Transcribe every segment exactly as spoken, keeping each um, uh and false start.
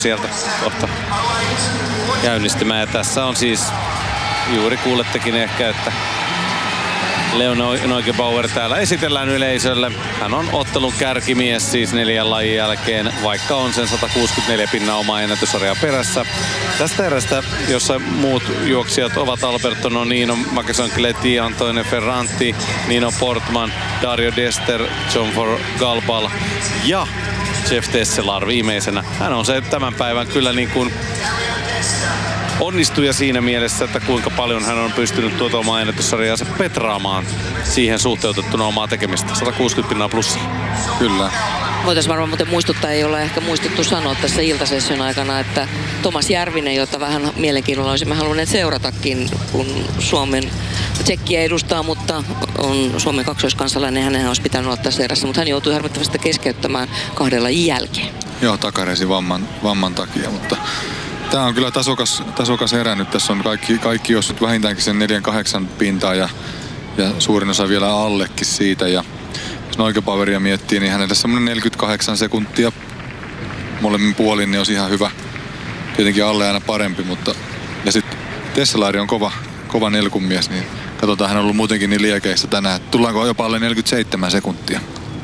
sieltä kohta käynnistymään. Ja tässä on siis, juuri kuulettekin ehkä, että Leo Neugebauer täällä esitellään yleisölle. Hän on ottelun kärkimies siis neljän lajin jälkeen, vaikka on sen sata kuusikymmentäneljä pinnaa omaa ennätyssarjaa perässä. Tästä erästä, jossa muut juoksijat ovat Alberto Nonino, Mackeson Cleti, Antoine Ferranti, Nino Portman, Dario Dester, John for Galbal ja Jeff Tesselar viimeisenä. Hän on se tämän päivän kyllä niin kuin onnistuja siinä mielessä, että kuinka paljon hän on pystynyt tuota omaa ennätyssarjaansa petraamaan siihen suhteutettuna omaa tekemistä. sata kuusikymmentä pinnaa plussa. Kyllä. Voitaisiin varmaan muuten muistuttaa, ei ole ehkä muistettu sanoa tässä iltasession aikana, että Tomas Järvinen, jota vähän mielenkiinnolla olisimme halunneet seuratakin, kun Suomen Tsekkiä edustaa, mutta on Suomen kaksoiskansalainen, hänen olisi pitänyt olla tässä erässä, mutta hän joutui harmittavasti keskeyttämään kahdella jälkeen. Joo, takareisi vamman, vamman takia, mutta tämä on kyllä tasokas, tasokas erä nyt. Tässä on kaikki, kaikki jos nyt vähintäänkin sen neljän kahdeksan pintaa ja, ja suurin osa vielä allekin siitä. Ja jos Neugebaueria miettii, niin hänelle semmoinen neljäkymmentäkahdeksan sekuntia molemmin puolin niin olisi ihan hyvä. Tietenkin alle aina parempi, mutta ja sitten Tesselari on kova, kova nelkumies, niin katsotaan, hän on ollut muutenkin niin liekeissä tänään. Tullaanko jopa alle neljäkymmentäseitsemän sekuntia?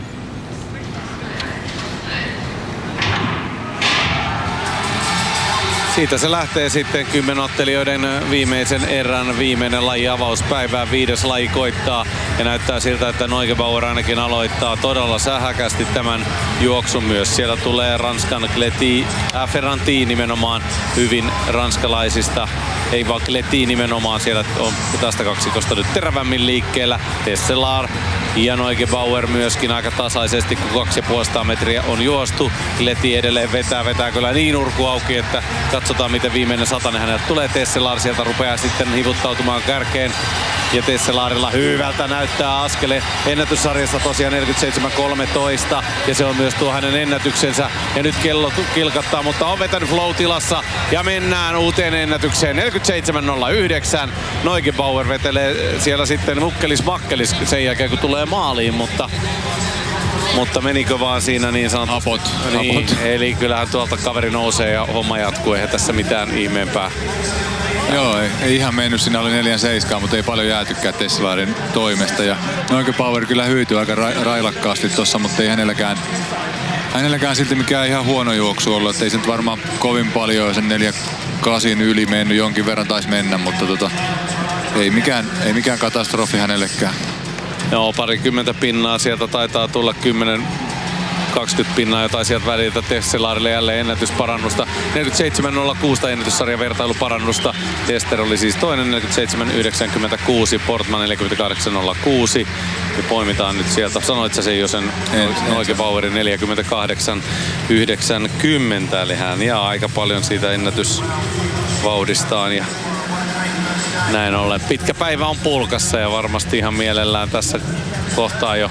Siitä se lähtee sitten kymmenottelijoiden viimeisen erän viimeinen laji avauspäivää. Viides laji koittaa ja näyttää siltä, että Neugebauer ainakin aloittaa todella sähäkästi tämän juoksun myös. Siellä tulee Ranskan Cleti, äh, Ferranti nimenomaan hyvin ranskalaisista. Ei vaan Cleti nimenomaan, siellä on tästä kaksikosta nyt terävämmin liikkeellä. Tesselar ja Neugebauer myöskin aika tasaisesti, kun kaksi ja puolesta metriä on juostu. Cleti edelleen vetää, vetää kyllä niin urku auki, että katsotaan miten viimeinen satanen hänelle tulee. Tesselar sieltä rupeaa sitten hivuttautumaan kärkeen. Ja Tesselarilla hyvältä näyttää askele ennätyssarjassa tosiaan neljäkymmentäseitsemän kolmetoista. Ja se on myös tuo hänen ennätyksensä. Ja nyt kello kilkattaa, mutta on vetänyt flow-tilassa. Ja mennään uuteen ennätykseen. neljäkymmentäseitsemän nolla yhdeksän. Neugebauer vetelee siellä sitten mukkelis makkelis sen jälkeen kun tulee maaliin, mutta Mutta menikö vaan siinä niin sanotusti? Apot. Niin, Apot. eli kyllähän tuolta kaveri nousee ja homma jatkuu. Eihän tässä mitään ihmeempää. Joo, ei, ei ihan mennyt. Siinä oli neljän seiskaan, mutta ei paljon jäätykään Tesselarin toimesta. Ja Neugebauer kyllä hyytyi aika ra- railakkaasti tossa, mutta ei hänelläkään, hänelläkään silti mikään ihan huono juoksu ollut. Että ei se nyt varmaan kovin paljon sen neljä kasin yli mennyt, jonkin verran taisi mennä, mutta tota, ei, mikään, ei mikään katastrofi hänellekään. Joo, parikymmentä pinnaa sieltä taitaa tulla kymmenen kaksikymmentä pinnaa jotain sieltä väliltä. Tesselarille jälleen ennätysparannusta. neljäkymmentäseitsemän nolla kuusi ennätyssarjan vertailuparannusta. Tester oli siis toinen neljäkymmentäseitsemän yhdeksänkymmentäkuusi, Portman neljäkymmentäkahdeksan nolla kuusi. Ja poimitaan nyt sieltä. Sanoit sä sen jo sen Neugebauerin neljäkymmentäkahdeksan yhdeksänkymmentä. Eli hän jää aika paljon siitä ennätysvauhdistaan. Ja näin ollen. Pitkä päivä on pulkassa ja varmasti ihan mielellään tässä kohtaa jo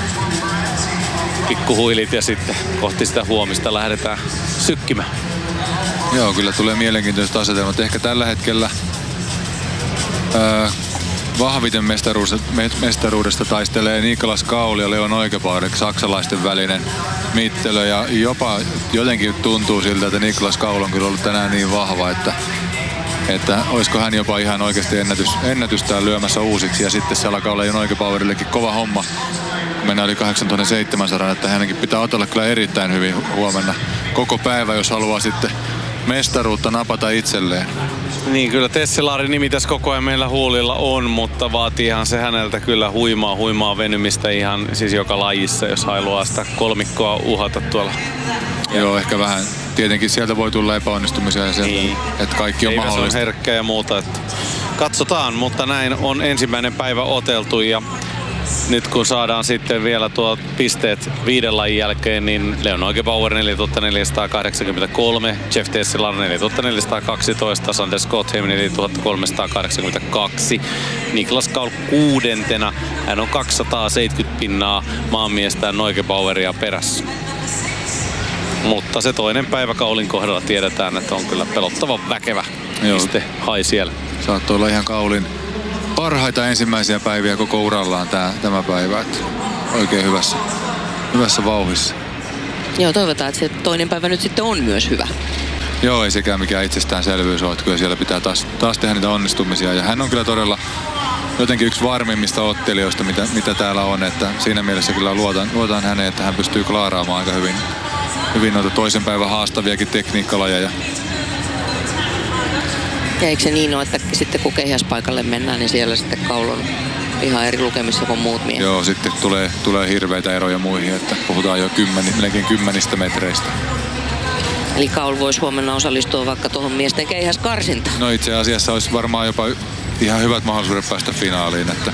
pikkuhuilit ja sitten kohti sitä huomista lähdetään sykkimään. Joo, kyllä tulee mielenkiintoiset asetelmat. Ehkä tällä hetkellä ää, vahviten mestaruudesta, mestaruudesta taistelee Niklas Kaul ja Leo Neugebauer, saksalaisten välinen mittelö. Ja jopa jotenkin tuntuu siltä, että Niklas Kaul on kyllä ollut tänään niin vahva, että että olisiko hän jopa ihan oikeasti ennätys, ennätystään lyömässä uusiksi. Ja sitten se alkaa olla jo Neugebauerillekin kova homma. Mennään yli kahdeksantuhattaseitsemänsataa, että hänenkin pitää otella kyllä erittäin hyvin huomenna koko päivä, jos haluaa sitten mestaruutta napata itselleen. Niin, kyllä Tesselarin nimi tässä koko ajan meillä huulilla on, mutta vaatiihan se häneltä kyllä huimaa, huimaa venymistä ihan siis joka lajissa, jos haluaa sitä kolmikkoa uhata tuolla. Joo, ehkä vähän. Tietenkin sieltä voi tulla epäonnistumisia ja sieltä, niin. Että kaikki on Eivä mahdollista. Se on herkkä ja muuta. Että katsotaan, mutta näin on ensimmäinen päivä oteltu ja nyt kun saadaan sitten vielä tuo pisteet viiden lajin jälkeen, niin Leo Neugebauer neljätuhatta neljäsataakahdeksankymmentäkolme, Jeff Tesselar neljätuhatta neljäsataakaksitoista, Sander Schottheim neljätuhatta kolmesataakahdeksankymmentäkaksi, Niklas Kaul kuudentena. Hän on kaksisataaseitsemänkymmentä pinnaa maanmiestään Neugebaueria perässä. Mutta se toinen päivä Kaulin kohdalla tiedetään, että on kyllä pelottavan väkevä piste hai siellä. Saattoi olla ihan Kaulin parhaita ensimmäisiä päiviä koko urallaan tää, tämä päivä. Että oikein hyvässä, hyvässä vauhdissa. Joo, toivotaan, että se toinen päivä nyt sitten on myös hyvä. Joo, ei sekään mikään itsestäänselvyys ole, että kyllä siellä pitää taas, taas tehdä niitä onnistumisia. Ja hän on kyllä todella jotenkin yksi varmimmista ottelijoista, mitä, mitä täällä on. Että siinä mielessä kyllä luotan, luotan häneen, että hän pystyy klaaraamaan aika hyvin, hyvin noita toisen päivän haastaviakin tekniikkalajeja. Ja eikö se niin ole, että sitten kun keihäspaikalle mennään, niin siellä sitten kaula on ihan eri lukemissa kuin muut miehet? Joo, sitten tulee, tulee hirveitä eroja muihin, että puhutaan jo kymmeni, melkein kymmenistä metreistä. Eli Kaul voisi huomenna osallistua vaikka tuohon miesten keihäskarsintaan. No itse asiassa olisi varmaan jopa ihan hyvät mahdollisuudet päästä finaaliin. Että...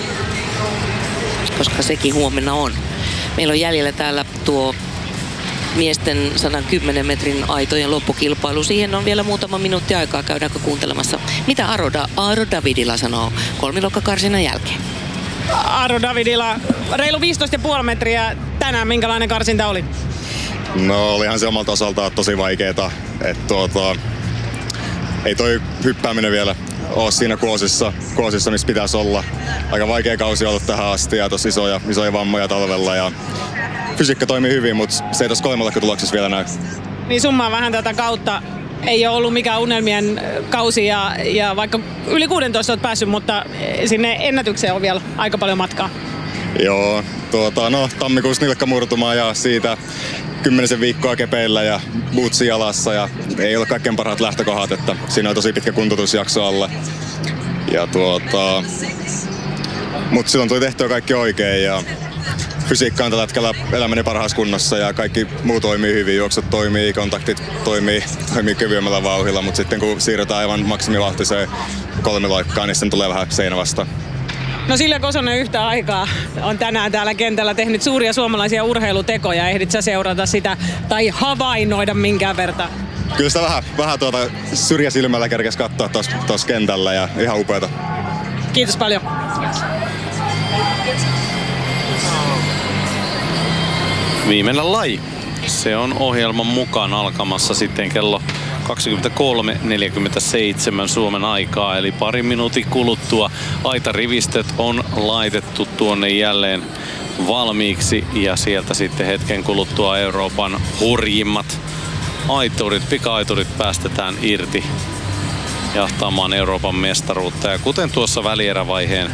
Koska sekin huomenna on. Meillä on jäljellä täällä tuo miesten sata kymmenen metrin aitojen loppukilpailu. Siihen on vielä muutama minuutti aikaa. Käydäänkö kuuntelemassa, mitä Aro, da- Aro Davidila sanoo kolmilokkakarsinnan jälkeen? Aro Davidila, reilu viisitoista pilkku viisi metriä tänään. Minkälainen karsinta oli? No olihan se omalta osaltaan tosi vaikeeta. Että tuota, ei toi hyppääminen vielä ole siinä kuosissa, kuosissa missä pitäisi olla. Aika vaikea kausi ollut tähän asti ja tosi isoja, isoja vammoja talvella. Ja fysiikka toimii hyvin, mutta se ei tuossa kolmellakkotuloksessa vielä näy. Niin summaa vähän tätä kautta. Ei ole ollut mikään unelmien kausi ja, ja vaikka yli kuusitoista olet päässyt, mutta sinne ennätykseen on vielä aika paljon matkaa. Joo, tuota, no tammikuussa nilkka murtumaan ja siitä kymmenisen viikkoa kepeillä ja bootsi jalassa ja ei ole kaikkein parhaat lähtökohdat, että siinä on tosi pitkä kuntotusjakso alle. Ja tuota, mutta silloin tuli tehtyä kaikki oikein ja fysiikka on tällä hetkellä elämäni parhaassa kunnossa ja kaikki muu toimii hyvin, juoksut toimii, kontaktit toimii, toimii kevyemmällä vauhdilla, mutta sitten kun siirrytään aivan maksimivauhtiseen kolmiloikkaan, niin sitten tulee vähän seinä vastaan. No Silja Kosonen yhtä aikaa on tänään täällä kentällä tehnyt suuria suomalaisia urheilutekoja. Ehdit sä seurata sitä tai havainnoida minkään verran? Kyllä sitä vähän, vähän tuota syrjäsilmällä kerkes katsoa tuossa kentällä ja ihan upeata. Kiitos paljon. Viimeinen laji. Se on ohjelman mukaan alkamassa sitten kello kaksikymmentäkolme neljäkymmentäseitsemän Suomen aikaa, eli pari minuutin kuluttua aitarivistöt on laitettu tuonne jälleen valmiiksi ja sieltä sitten hetken kuluttua Euroopan hurjimmat aiturit, pika-aiturit päästetään irti jahtaamaan Euroopan mestaruutta. Ja kuten tuossa välierävaiheen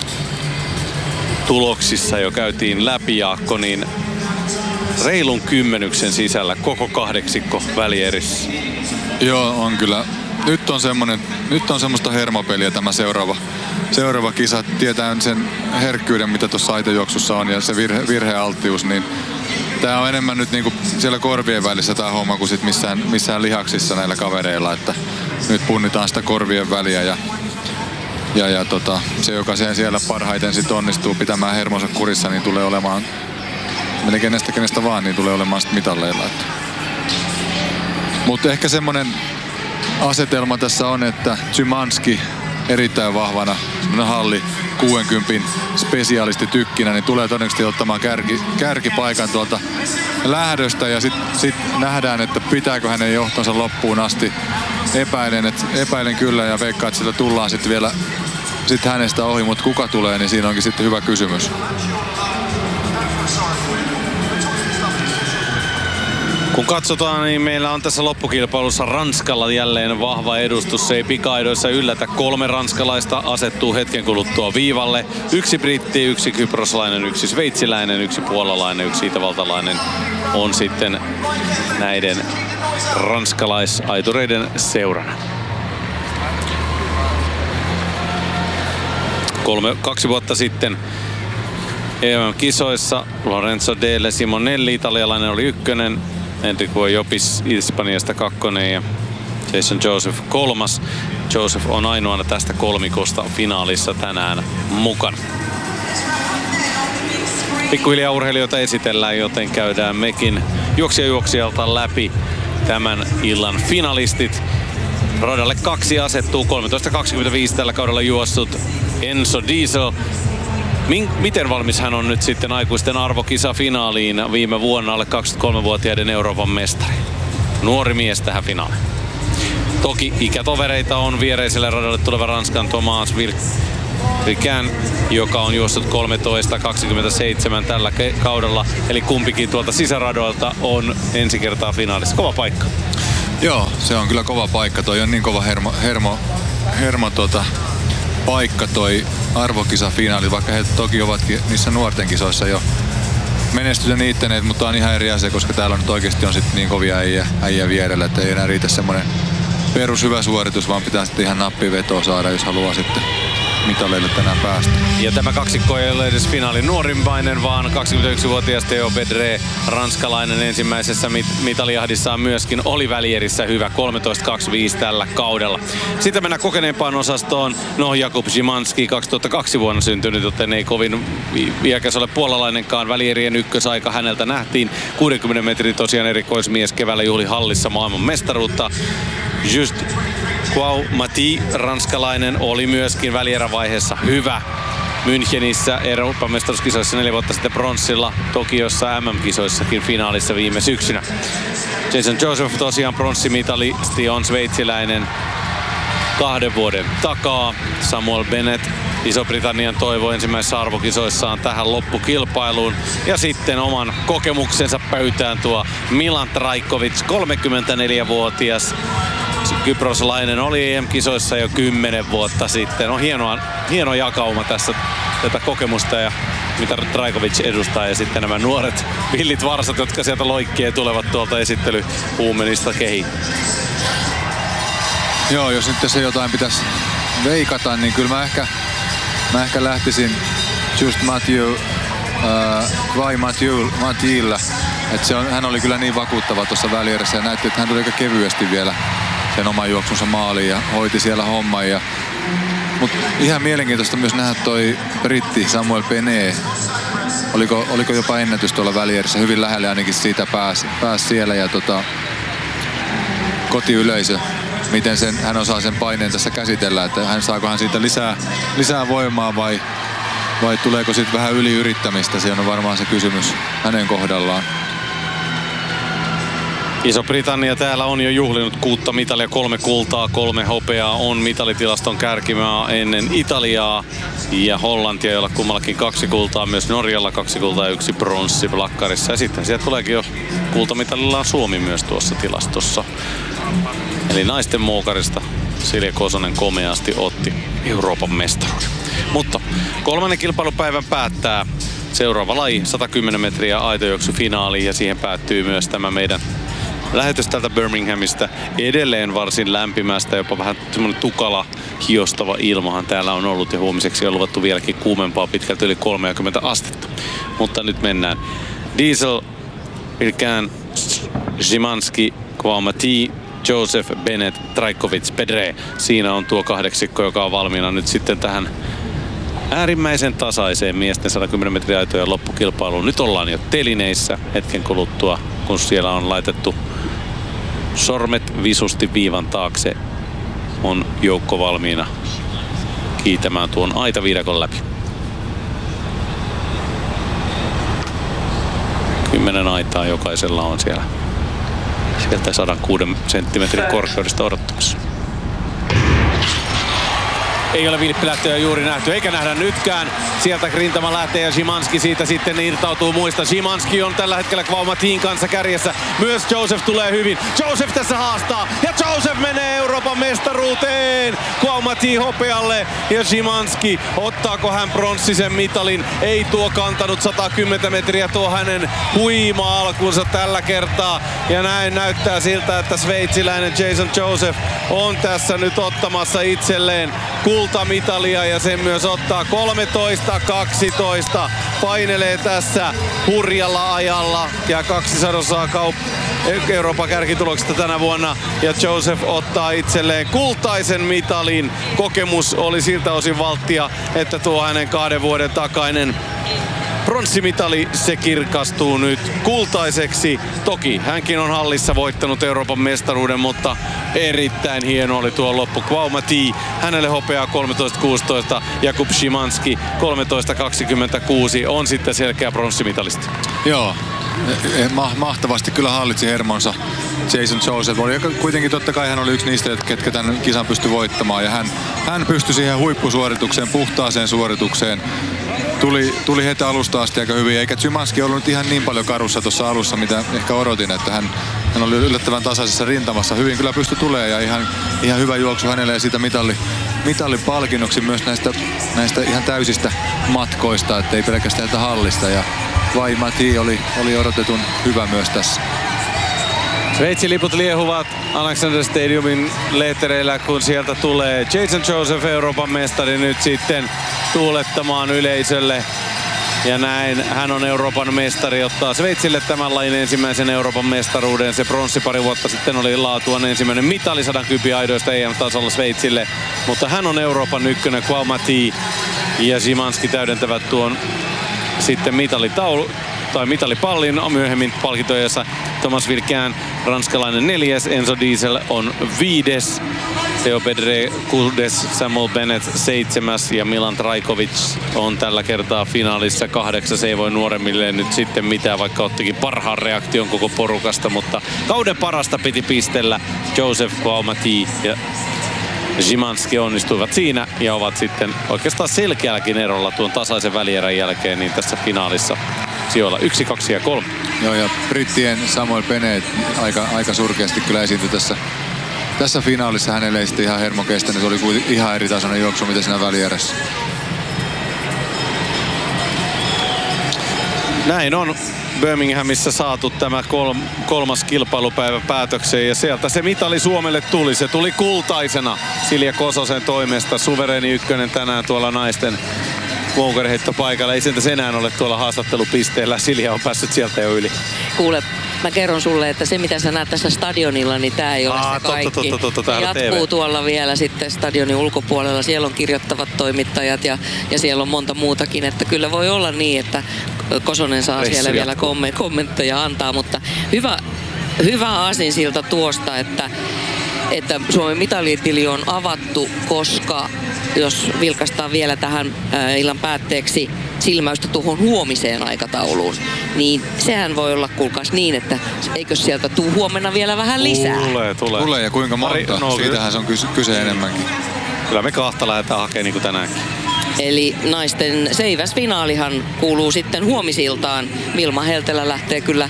tuloksissa jo käytiin läpi, Jaakko, niin reilun kymmenyksen sisällä koko kahdeksikko välierissä. Joo, on kyllä. Nyt on, semmonen, nyt on semmoista hermopeliä tämä seuraava, seuraava kisa. Tietää sen herkkyyden, mitä tuossa aitojuoksussa on ja se virhe, virhealttius. Niin tää on enemmän nyt niinku siellä korvien välissä tää homma kuin sit missään, missään lihaksissa näillä kavereilla. Että nyt punnitaan sitä korvien väliä ja, ja, ja tota, se, joka sen siellä parhaiten sit onnistuu pitämään hermonsa kurissa, niin tulee olemaan meni kenestä kenestä vaan, niin tulee olemaan sit mitalleilla. Mutta ehkä semmonen asetelma tässä on, että Zymanski erittäin vahvana halli kuusikymmentä spesiaalisti tykkinä, niin tulee todennäköisesti ottamaan kärki, kärkipaikan tuolta lähdöstä ja sitten sit nähdään, että pitääkö hänen johtonsa loppuun asti. Epäilen, et, epäilen kyllä ja veikkaan, että sitä tullaan sitten vielä sit hänestä ohi, mutta kuka tulee, niin siinä onkin sitten hyvä kysymys. Kun katsotaan, niin meillä on tässä loppukilpailussa Ranskalla jälleen vahva edustus. Se ei pikaidoissa yllätä. Kolme ranskalaista asettuu hetken kuluttua viivalle. Yksi britti, yksi kyproslainen, yksi sveitsiläinen, yksi puolalainen, yksi itävaltalainen on sitten näiden ranskalaisaitureiden seurana. Kolme, kaksi vuotta sitten E M-kisoissa Lorenzo Delle Simonelli, italialainen, oli ykkönen. Enrico Jopis Espanjasta kakkonen ja Jason Joseph kolmas. Joseph on ainoana tästä kolmikosta finaalissa tänään mukana. Pikkuhiljaa urheilijoita esitellään, joten käydään mekin juoksija juoksijalta läpi tämän illan finalistit. Radalle kaksi asettuu, kolmetoista kaksikymmentäviisi tällä kaudella juossut Enzo Diesel. Miten valmis hän on nyt sitten aikuisten arvokisa-finaaliin viime vuonna alle kaksikymmentäkolmevuotiaiden Euroopan mestari? Nuori mies tähän finaaliin. Toki ikätovereita on viereiselle radalle tuleva Ranskan Thomas Virkän, joka on juossut kolmetoista kaksikymmentäseitsemän tällä kaudella. Eli kumpikin tuolta sisäradoilta on ensi kertaa finaalissa. Kova paikka. Joo, se on kyllä kova paikka. Toi on niin kova hermo, hermo, hermo tota, paikka toi arvokisafinaali, vaikka he toki ovatkin niissä nuorten kisoissa jo menestyneet niittäneet, mutta on ihan eri asia, koska täällä nyt oikeasti on sit niin kovia äijä, äijä vierellä, että ei enää riitä semmoinen perus hyvä suoritus, vaan pitää sitten ihan nappivetoa saada, jos haluaa sitten mitaleille tänään päästä. Ja tämä kaksikko ei ole edes finaalin nuorimmainen, vaan kaksikymmentäyksivuotias Theo Bedre, ranskalainen ensimmäisessä mit- mitalijahdissaan myöskin oli välierissä hyvä, kolmetoista kaksikymmentäviisi tällä kaudella. Sitten mennään kokeneempaan osastoon. No, Jakub Szymanski, kaksituhattakaksi vuonna syntynyt, joten ei kovin iäkäs ole puolalainenkaan. Välierien ykkösaika häneltä nähtiin. kuudenkymmenen metrin tosiaan erikoismies keväällä juhli Hallissa maailman mestaruutta. Just Quau Mati, ranskalainen, oli myöskin välierävaiheessa hyvä. Münchenissä Euroopan mestaruuskisoissa neljä vuotta sitten pronssilla, Tokiossa M M-kisoissakin finaalissa viime syksynä. Jason Joseph tosiaan pronssimitalisti on sveitsiläinen kahden vuoden takaa. Samuel Bennett, Iso-Britannian toivo ensimmäisissä arvokisoissaan tähän loppukilpailuun. Ja sitten oman kokemuksensa pöytään tuo Milan Trajkovic, kolmekymmentäneljävuotias. Kyproslainen oli E M-kisoissa jo kymmenen vuotta sitten. On hienoa, hieno jakauma tässä tätä kokemusta ja mitä Trajkovic edustaa ja sitten nämä nuoret villit varsat, jotka sieltä loikkien tulevat tuolta esittelyhuumenista kehiin. Joo, jos nyt tässä jotain pitäisi veikata, niin kyllä mä ehkä, mä ehkä lähtisin just Mathieu, äh, vai Mathieu, Mathieulla. Että se on, hän oli kyllä niin vakuuttava tuossa välierissä ja näytti, että hän tuli aika kevyesti vielä sen oman juoksunsa maaliin ja hoiti siellä homman. Ja, mutta ihan mielenkiintoista myös nähdä toi britti Samuel Penet. Oliko, oliko jopa ennätys tuolla välierissä, hyvin lähelle ainakin siitä pääsi, pääsi siellä ja tota, kotiyleisö, miten sen, hän osaa sen paineen tässä käsitellä, että hän saako hän siitä lisää, lisää voimaa vai, vai tuleeko sitten vähän yliyrittämistä, se on varmaan se kysymys hänen kohdallaan. Iso-Britannia täällä on jo juhlinut kuutta mitalia, kolme kultaa, kolme hopeaa, on mitalitilaston kärkimaa ennen Italiaa ja Hollantia, jolla kummallakin kaksi kultaa, myös Norjalla kaksi kultaa ja yksi pronssi plakkarissa. Ja sitten sieltä tuleekin jo kultamitalilla Suomi myös tuossa tilastossa. Eli naisten mookarista Silja Kosonen komeasti otti Euroopan mestaruuden. Mutta kolmannen kilpailupäivän päättää seuraava laji, sata kymmenen metriä aitojuoksu finaali ja siihen päättyy myös tämä meidän lähetys täältä Birminghamista. Edelleen varsin lämpimästä, jopa vähän semmoinen tukala, hiostava ilmahan täällä on ollut ja huomiseksi on luvattu vieläkin kuumempaa, pitkälti yli kolmekymmentä astetta. Mutta nyt mennään. Diesel, Ilkään, Szymanski, Quau Mati, Joseph, Bennett, Trajkovic, Bedre. Siinä on tuo kahdeksikko, joka on valmiina nyt sitten tähän äärimmäisen tasaiseen miesten sata kymmenen metriä aitojen loppukilpailuun. Nyt ollaan jo telineissä hetken kuluttua, kun siellä on laitettu sormet visusti viivan taakse. On joukko valmiina kiitämään tuon aitaviidakon läpi. Kymmenen aitaa jokaisella on siellä. Sieltä sata kuusi senttimetrin korkeudesta odottamassa. Ei ole vilppilähtöjä juuri nähty, eikä nähdä nytkään. Sieltä rintama lähtee ja Szymanski siitä sitten irtautuu muista. Szymanski on tällä hetkellä Quau Matin kanssa kärjessä. Myös Joseph tulee hyvin. Joseph tässä haastaa ja Joseph menee Euroopan mestaruuteen. Quau Mati hopealle ja Szymanski. Ottaako hän pronssisen mitalin? Ei tuo kantanut sata kymmenen metriä tuo hänen huima alkunsa tällä kertaa. Ja näin näyttää siltä, että sveitsiläinen Jason Joseph on tässä nyt ottamassa itselleen kultamitalia ja sen myös ottaa kolmetoista kaksitoista. Painelee tässä hurjalla ajalla ja kaksisataa saa kaup- Euroopan kärkituloksesta tänä vuonna. Ja Joseph ottaa itselleen kultaisen mitalin. Kokemus oli siltä osin valttia, että tuo hänen kahden vuoden takainen pronssimitali, se kirkastuu nyt kultaiseksi. Toki hänkin on Hallissa voittanut Euroopan mestaruuden, mutta erittäin hieno oli tuo loppu. Quau Mati, hänelle hopeaa kolmetoista kuusitoista. Jakub Szymanski kolmetoista kaksikymmentäkuusi on sitten selkeä pronssimitalisti. Joo, mahtavasti kyllä hallitsi hermonsa Jason Joseph. Oli kuitenkin totta kai hän oli yksi niistä, ketkä tämän kisan pystyi voittamaan. Ja hän, hän pystyi siihen huippusuoritukseen, puhtaaseen suoritukseen. Tuli, tuli heti alusta asti aika hyvin, eikä Szymanski ollut ihan niin paljon karussa tuossa alussa, mitä ehkä odotin, että hän, hän oli yllättävän tasaisessa rintamassa. Hyvin kyllä pystyi tulemaan ja ihan, ihan hyvä juoksu hänelle ja siitä mitalli, mitallin palkinnoksi myös näistä, näistä ihan täysistä matkoista, ettei pelkästään tätä hallista. Ja Vaimati oli, oli odotetun hyvä myös tässä. Sveitsin liput liehuvat Alexander Stadiumin lehtereillä, kun sieltä tulee Jason Joseph, Euroopan mestari, nyt sitten tuulettamaan yleisölle. Ja näin hän on Euroopan mestari, ottaa Sveitsille tämän lajin ensimmäisen Euroopan mestaruuden. Se pronssi pari vuotta sitten oli laatuaan ensimmäinen mitali sadankympin aidoista E M-tasolla Sveitsille. Mutta hän on Euroopan ykkönen, Kouamati ja Szymanski täydentävät tuon sitten mitalitaulu tai mitalipallin on myöhemmin palkintojensa. Thomas Virkään, ranskalainen neljäs, Enzo Diesel on viides, Theo Pedre kuudes, Samuel Bennett seitsemäs ja Milan Trajkovic on tällä kertaa finaalissa kahdeksas. Ei voi nuoremmille nyt sitten mitään, vaikka ottikin parhaan reaktion koko porukasta, mutta kauden parasta piti pistellä. Joseph, Kouamati ja Szymanski onnistuivat siinä ja ovat sitten oikeastaan selkeälläkin erolla tuon tasaisen välierän jälkeen niin tässä finaalissa sijoilla yksi, kaksi ja kolme. Joo, ja brittien Samuel Bennett aika, aika surkeasti kyllä esiintyi tässä, tässä finaalissa. Hänelle ei sitten ihan hermo kestänyt. Se oli ihan eri tasoinen juoksu, mitä siinä välierässä. Näin on Birminghamissa saatu tämä kolm, kolmas kilpailupäivä päätökseen ja sieltä se mitali Suomelle tuli. Se tuli kultaisena Silja Kososen toimesta. Suvereeni ykkönen tänään tuolla naisten Walker-heittopaikalla. Ei sentäs enää ole tuolla haastattelupisteellä. Silja on päässyt sieltä jo yli. Kuule, mä kerron sulle, että se mitä sä näet tässä stadionilla, niin tää ei ole Aa, se kaikki. Totta, totta, totta, totta, jatkuu T V. tuolla vielä sitten stadionin ulkopuolella. Siellä on kirjoittavat toimittajat ja, ja siellä on monta muutakin. Että kyllä voi olla niin, että Kosonen saa Reissu siellä vielä jatkuu. komme- kommentteja antaa. Mutta hyvä, hyvä aasinsilta tuosta, että, että Suomen mitalitili on avattu, koska jos vilkaistaan vielä tähän äh, illan päätteeksi silmäystä tuohon huomiseen aikatauluun, niin sehän voi olla kuulkaas niin, että eikö sieltä tuu huomenna vielä vähän lisää? Tulee, tulee. Tulee ja kuinka monta? Pari- no, Siitähän se on kyse, kyse enemmänkin. Kyllä me kahta lähdetään hakemaan niin kuin tänäänkin. Eli naisten seiväsfinaalihan kuuluu sitten huomisiltaan. Vilma Heltelä lähtee kyllä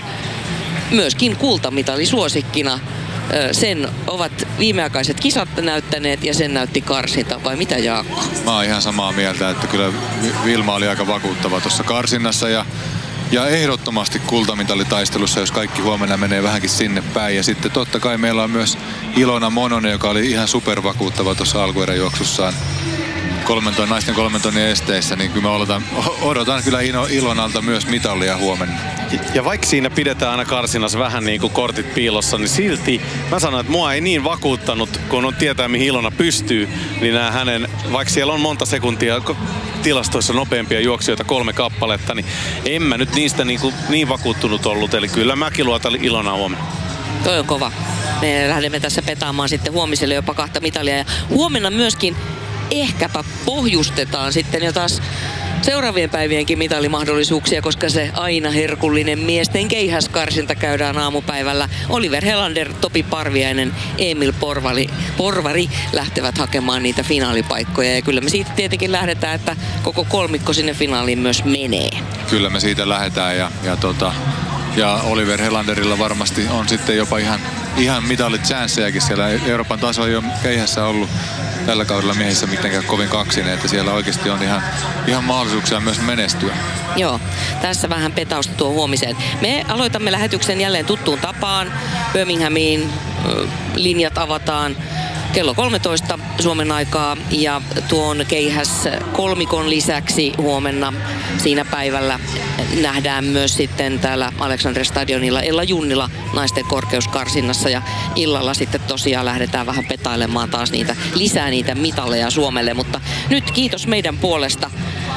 myöskin kultamitali suosikkina. Ö, Sen ovat viimeaikaiset kisat näyttäneet ja sen näytti karsinta, vai mitä Jaakko? Mä oon ihan samaa mieltä, että kyllä Vilma oli aika vakuuttava tuossa karsinnassa ja, ja ehdottomasti kultamintalitaistelussa, jos kaikki huomenna menee vähänkin sinne päin. Ja sitten totta kai meillä on myös Ilona Mononen, joka oli ihan supervakuuttava tuossa alkuerän juoksussaan kolmenton, naisten kolmentonnin esteissä, niin kyllä mä odotan, odotan kyllä Ilonalta myös mitalia huomenna. Ja vaikka siinä pidetään aina karsinnassa vähän niin kuin kortit piilossa, niin silti mä sanon, että mua ei niin vakuuttanut, kun on tietää mihin Ilona pystyy, niin nämä hänen, vaikka siellä on monta sekuntia tilastoissa nopeampia juoksijoita, kolme kappaletta, niin en mä nyt niistä niin, kuin niin vakuuttunut ollut. Eli kyllä mäkin luotan Ilonaa huomenna. Toi on kova. Me lähdemme tässä petaamaan sitten huomiselle jopa kahta mitalia. Ja huomenna myöskin ehkäpä pohjustetaan sitten jo taas seuraavien päivienkin mitalimahdollisuuksia, koska se aina herkullinen miesten keihäskarsinta käydään aamupäivällä. Oliver Helander, Topi Parviainen, Emil Porvari, Porvari lähtevät hakemaan niitä finaalipaikkoja. Ja kyllä me siitä tietenkin lähdetään, että koko kolmikko sinne finaaliin myös menee. Kyllä me siitä lähdetään ja, ja, tota, ja Oliver Helanderilla varmasti on sitten jopa ihan, ihan mitalichanssejakin siellä. Euroopan taso ei ole keihässä ollut tällä kaudella miehissä mitenkään kovin kaksinen, että siellä oikeasti on ihan, ihan mahdollisuuksia myös menestyä. Joo, tässä vähän petausta tuo huomiseen. Me aloitamme lähetyksen jälleen tuttuun tapaan. Birminghamiin ö, linjat avataan kello kolmetoista Suomen aikaa ja tuon keihäs kolmikon lisäksi huomenna siinä päivällä nähdään myös sitten täällä Alexander Stadionilla Ella Junnila naisten korkeuskarsinnassa ja illalla sitten tosiaan lähdetään vähän petailemaan taas niitä lisää niitä mitaleja Suomelle, mutta nyt kiitos meidän puolesta.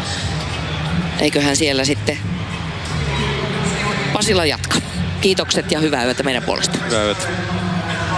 Eiköhän siellä sitten Pasila jatka. Kiitokset ja hyvää yötä meidän puolesta. Hyvää yötä.